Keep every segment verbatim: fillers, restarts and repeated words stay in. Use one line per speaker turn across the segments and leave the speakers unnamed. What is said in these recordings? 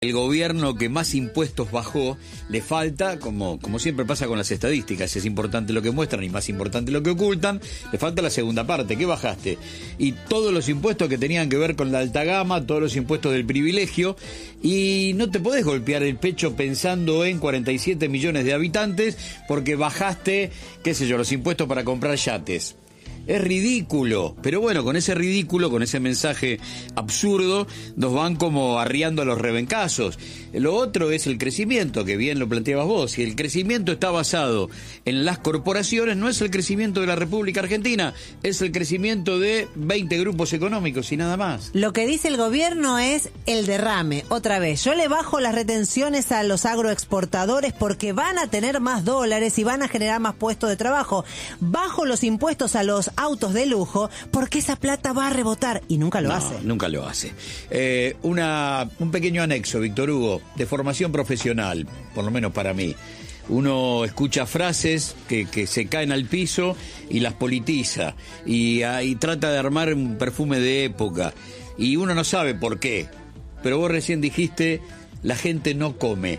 El gobierno que más impuestos bajó, le falta, como, como siempre pasa con las estadísticas, es importante lo que muestran y más importante lo que ocultan, le falta la segunda parte. ¿Qué bajaste? Y todos los impuestos que tenían que ver con la alta gama, todos los impuestos del privilegio, y no te podés golpear el pecho pensando en cuarenta y siete millones de habitantes porque bajaste, qué sé yo, los impuestos para comprar yates. Es ridículo, pero bueno, con ese ridículo, con ese mensaje absurdo, nos van como arriando a los rebencazos. Lo otro es el crecimiento, que bien lo planteabas vos. Si el crecimiento está basado en las corporaciones, no es el crecimiento de la República Argentina, es el crecimiento de veinte grupos económicos y nada más.
Lo que dice el gobierno es el derrame. Otra vez, yo le bajo las retenciones a los agroexportadores porque van a tener más dólares y van a generar más puestos de trabajo. Bajo los impuestos a los autos de lujo porque esa plata va a rebotar y nunca lo
no,
hace.
Nunca lo hace. Eh, una, un pequeño anexo, Víctor Hugo, de formación profesional, por lo menos para mí. Uno escucha frases que, que se caen al piso y las politiza y, y trata de armar un perfume de época y uno no sabe por qué, pero vos recién dijiste la gente no come.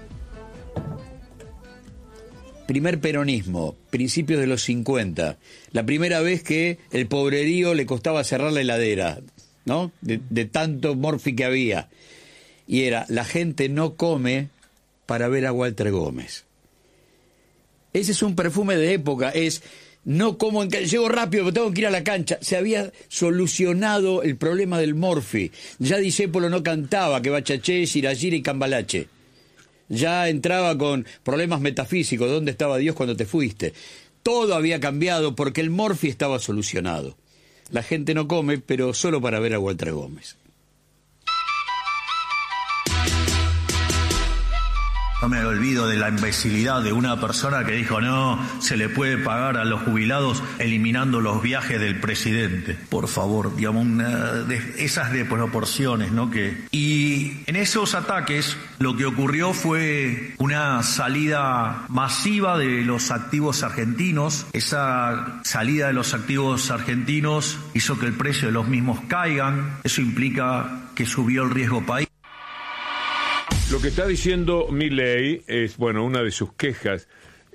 Primer peronismo, principios de los cincuenta, la primera vez que el pobrerío le costaba cerrar la heladera, ¿no? De, de tanto morfi que había. Y era, la gente no come para ver a Walter Gómez. Ese es un perfume de época, es, no como en que llego rápido, pero tengo que ir a la cancha. Se había solucionado el problema del morfi. Ya Discépolo no cantaba que Bachaché, Shirayira y Cambalache. Ya entraba con problemas metafísicos, ¿dónde estaba Dios cuando te fuiste? Todo había cambiado porque el morfi estaba solucionado. La gente no come, pero solo para ver a Walter Gómez.
No me olvido de la imbecilidad de una persona que dijo no, se le puede pagar a los jubilados eliminando los viajes del presidente. Por favor, digamos, una de esas desproporciones, ¿no? Que y en esos ataques lo que ocurrió fue una salida masiva de los activos argentinos. Esa salida de los activos argentinos hizo que el precio de los mismos caigan. Eso implica que subió el riesgo país.
Lo que está diciendo Milei es, bueno, una de sus quejas.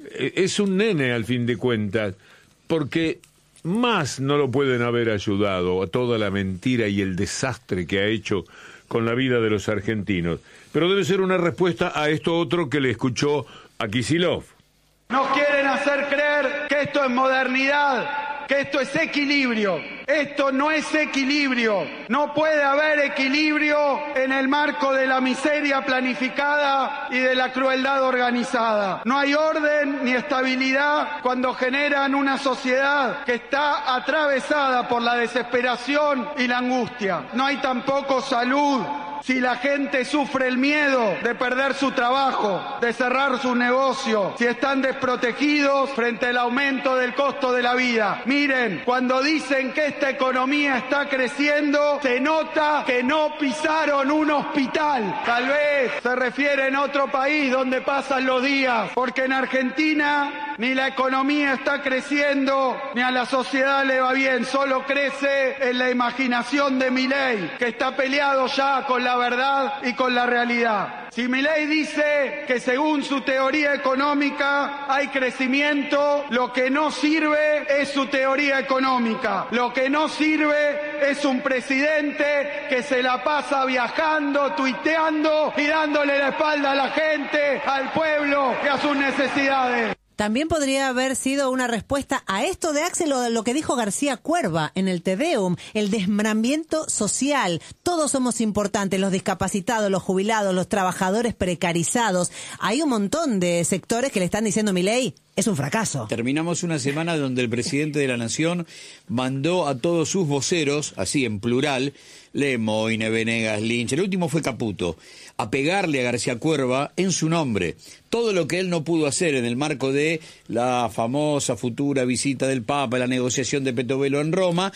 Es un nene, al fin de cuentas, porque más no lo pueden haber ayudado a toda la mentira y el desastre que ha hecho con la vida de los argentinos. Pero debe ser una respuesta a esto otro que le escuchó a Kicillof.
Nos quieren hacer creer que esto es modernidad, que esto es equilibrio. Esto no es equilibrio. No puede haber equilibrio en el marco de la miseria planificada y de la crueldad organizada. No hay orden ni estabilidad cuando generan una sociedad que está atravesada por la desesperación y la angustia. No hay tampoco salud si la gente sufre el miedo de perder su trabajo, de cerrar su negocio, si están desprotegidos frente al aumento del costo de la vida. Miren, cuando dicen que esta economía está creciendo, se nota que no pisaron un hospital. Tal vez se refieren a otro país donde pasan los días, porque en Argentina ni la economía está creciendo, ni a la sociedad le va bien, solo crece en la imaginación de Milei, que está peleado ya con la verdad y con la realidad. Si Milei dice que según su teoría económica hay crecimiento, lo que no sirve es su teoría económica. Lo que no sirve es un presidente que se la pasa viajando, tuiteando y dándole la espalda a la gente, al pueblo y a sus necesidades.
También podría haber sido una respuesta a esto de Axel o de lo que dijo García Cuerva en el Te Deum, el desmembramiento social. Todos somos importantes, los discapacitados, los jubilados, los trabajadores precarizados. Hay un montón de sectores que le están diciendo a Milei, es un fracaso.
Terminamos una semana donde el presidente de la Nación mandó a todos sus voceros, así en plural, Lemoyne, Venegas, Lynch, el último fue Caputo, a pegarle a García Cuerva en su nombre. Todo lo que él no pudo hacer en el marco de la famosa futura visita del Papa, la negociación de Petovelo en Roma,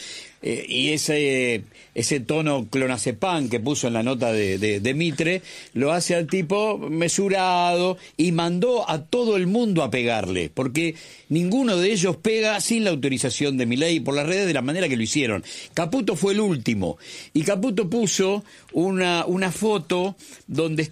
eh, y ese ese tono clonazepam que puso en la nota de, de, de Mitre, lo hace al tipo mesurado y mandó a todo el mundo a pegarle, porque ninguno de ellos pega sin la autorización de Milei por las redes de la manera que lo hicieron. Caputo fue el último, y Caputo puso una, una foto donde